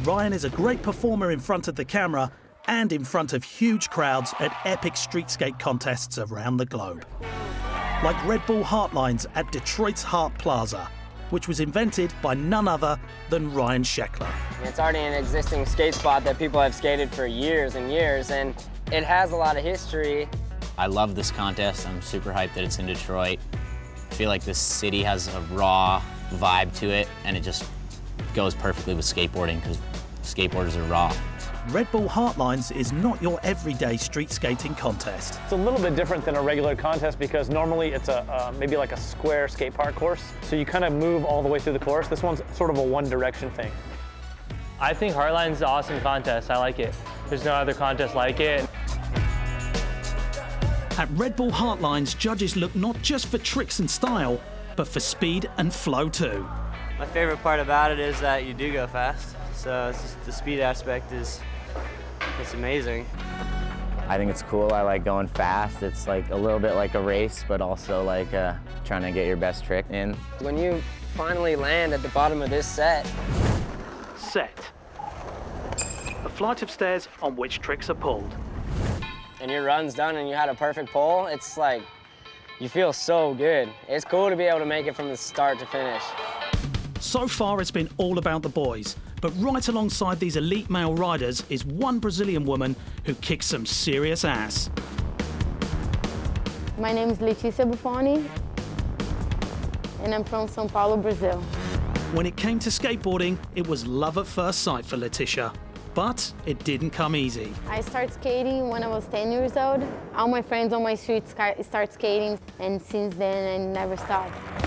Ryan is a great performer in front of the camera and in front of huge crowds at epic street skate contests around the globe. Like Red Bull Heartlines at Detroit's Hart Plaza, which was invented by none other than Ryan Sheckler. It's already an existing skate spot that people have skated for years and years, and it has a lot of history. I love this contest. I'm super hyped that it's in Detroit. I feel like this city has a raw vibe to it, and it just goes perfectly with skateboarding because skateboarders are raw. Red Bull Heartlines is not your everyday street skating contest. It's a little bit different than a regular contest because normally it's maybe like a square skate park course. So you kind of move all the way through the course. This one's sort of a one direction thing. I think Heartline's is an awesome contest. I like it. There's no other contest like it. At Red Bull Heartlines, judges look not just for tricks and style, but for speed and flow too. My favorite part about it is that you do go fast. So it's just, the speed aspect it's amazing. I think it's cool. I like going fast. It's like a little bit like a race, but also like trying to get your best trick in. When you finally land at the bottom of this set. Set. A flight of stairs on which tricks are pulled. And your run's done and you had a perfect pull, it's like, you feel so good. It's cool to be able to make it from the start to finish. So far, it's been all about the boys, but right alongside these elite male riders is one Brazilian woman who kicks some serious ass. My name is Letícia Buffoni, and I'm from São Paulo, Brazil. When it came to skateboarding, it was love at first sight for Letícia. But it didn't come easy. I started skating when I was 10 years old. All my friends on my street start skating, and since then I never stopped.